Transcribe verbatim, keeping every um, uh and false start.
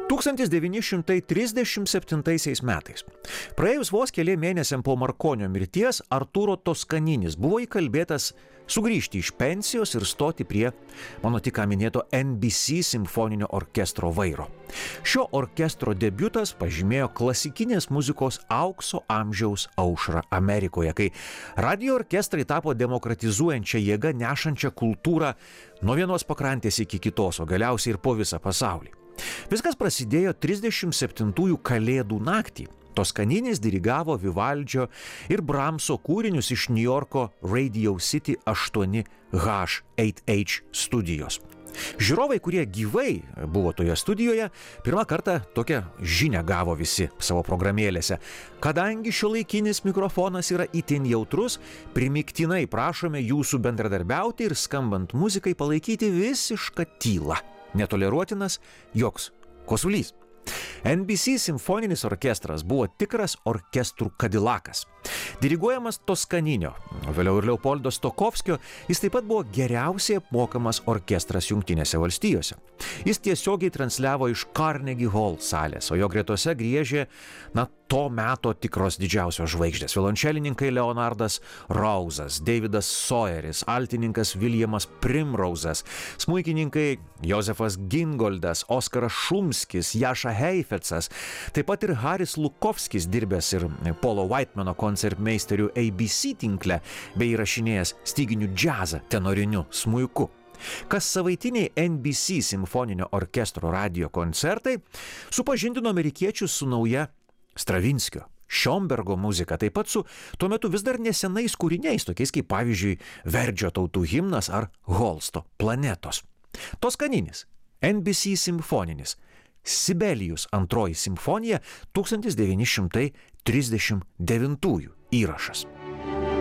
tūkstantis devyni šimtai trisdešimt septintaisiais metais, praėjus vos keliem mėnesiam po Markonio mirties, Arturo Toskaninis buvo įkalbėtas sugrįžti iš pensijos ir stoti prie mano tik ką minėto N B C simfoninio orkestro vairo. Šio orkestro debiutas pažymėjo klasikinės muzikos aukso amžiaus aušrą Amerikoje, kai radijo orkestrai tapo demokratizuojančia jėga nešančia kultūrą nuo vienos pakrantės iki kitos, o galiausiai ir po visą pasaulį. Viskas prasidėjo trisdešimt septintųjų Kalėdų naktį. Toskaninis dirigavo Vivaldžio ir Bramso kūrinius iš Niujorko Radio City aštuoni H osem H studijos. Žiūrovai, kurie gyvai buvo toje studijoje, pirmą kartą tokią žinią gavo visi savo programėlėse. Kadangi šiuolaikinis mikrofonas yra itin jautrus, primiktinai prašome jūsų bendradarbiauti ir skambant muzikai palaikyti visišką tylą. Netoleruotinas joks kosulys. N B C simfoninis orkestras buvo tikras orkestrų kadilakas. Diriguojamas Toskaninio, o vėliau ir Leopoldo Stokovskio, jis taip pat buvo geriausiai apmokamas orkestras Jungtinėse valstijose. Jis tiesiogiai transliavo iš Carnegie Hall salės, o jo gretose griežė, na, to meto tikros didžiausios žvaigždės. Violončelininkai Leonardas Rausas, Davidas Saweris, altininkas Williamas Primrozas, smuikininkai Josefas Gingoldas, Oskaras Šumskis, Jaša Heifetzas, taip pat ir Haris Lukovskis, dirbęs ir Polo Whitemano koncertmeisterių A B C tinkle, bei įrašinėjęs styginių džiazą tenoriniu smuiku. Kas savaitiniai N B C simfoninio orkestro radijo koncertai supažindino amerikiečius su nauja Stravinskio, Šiombergo muzika, taip pat su tuo metu vis dar nesenais kūriniais, tokiais kaip pavyzdžiui Verdžio tautų himnas ar Holsto planetos. Toskaninis, N B C simfoninis, Sibelijus antroji simfonija tūkstantis devyni šimtai trisdešimt devintųjų įrašas.